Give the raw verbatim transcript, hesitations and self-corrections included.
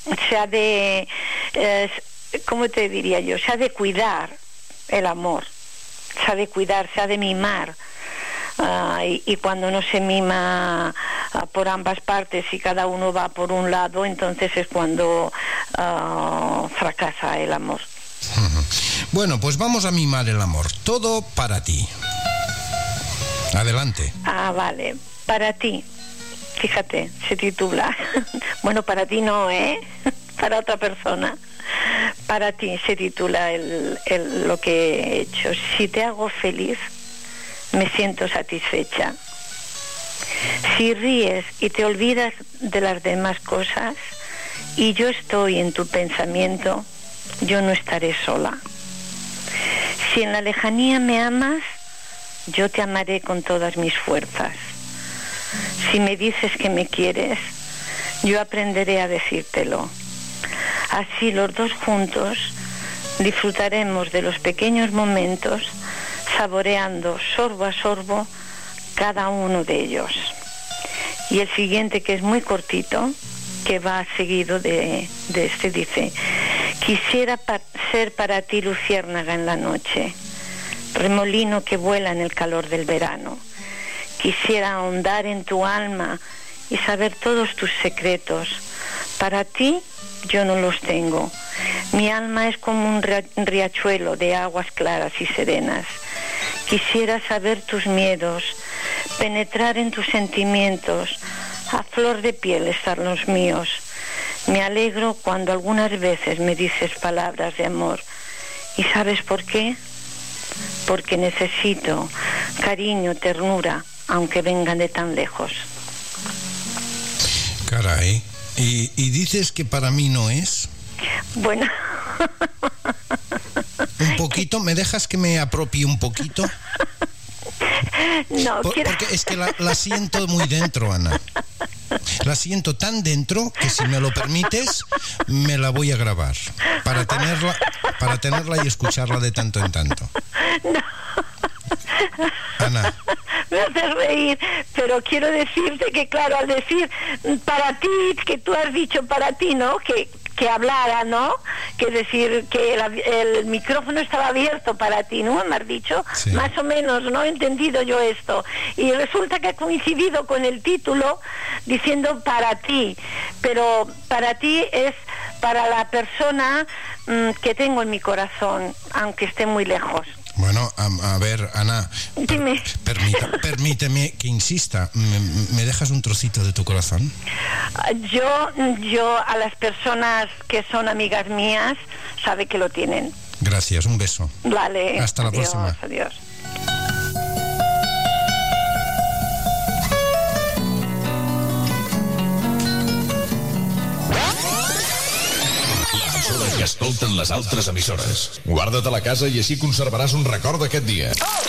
se ha de, eh, ¿cómo te diría yo? Se ha de cuidar el amor, se ha de cuidar, se ha de mimar. Uh, y, y cuando no se mima uh, por ambas partes y cada uno va por un lado, entonces es cuando uh, fracasa el amor. Bueno, pues vamos a mimar el amor. Todo para ti. Adelante. Ah, vale. Para ti. Fíjate, se titula. Bueno, para ti no, ¿eh? Para otra persona. Para ti se titula el, el, lo que he hecho. Si te hago feliz, me siento satisfecha. Si ríes y te olvidas de las demás cosas y yo estoy en tu pensamiento, yo no estaré sola. Si en la lejanía me amas, yo te amaré con todas mis fuerzas. Si me dices que me quieres, yo aprenderé a decírtelo. Así los dos juntos disfrutaremos de los pequeños momentos, saboreando sorbo a sorbo cada uno de ellos. Y el siguiente, que es muy cortito, que va seguido de, de este, dice: quisiera pa- ser para ti luciérnaga en la noche, remolino que vuela en el calor del verano. Quisiera ahondar en tu alma y saber todos tus secretos. Para ti yo no los tengo. Mi alma es como un riachuelo de aguas claras y serenas. Quisiera saber tus miedos, penetrar en tus sentimientos, a flor de piel estar los míos. Me alegro cuando algunas veces me dices palabras de amor. ¿Y sabes por qué? Porque necesito cariño, ternura, aunque vengan de tan lejos. Caray. ¿Y, y dices que para mí no es? Bueno... ¿Un poquito? ¿Me dejas que me apropie un poquito? No, Por, quiero... Porque es que la, la siento muy dentro, Ana. La siento tan dentro que, si me lo permites, me la voy a grabar para tenerla, para tenerla y escucharla de tanto en tanto. No. Ana. Me haces reír, pero quiero decirte que, claro, al decir para ti, que tú has dicho para ti, ¿no? Que que hablara, ¿no? Que decir que el, el micrófono estaba abierto para ti, ¿no? Me has dicho, sí. Más o menos, ¿no? He entendido yo esto. Y resulta que ha coincidido con el título diciendo para ti, pero para ti es para la persona mmm, que tengo en mi corazón, aunque esté muy lejos. Bueno, a, a ver, Ana, Dime. Per, permita, permíteme que insista. ¿Me, ¿Me dejas un trocito de tu corazón? Yo, yo a las personas que son amigas mías, sabe que lo tienen. Gracias, un beso. Vale. Hasta la adiós, próxima. Adiós. Que escolten les altres emissores. Guarda't a la casa i així conservaràs un record d'aquest dia.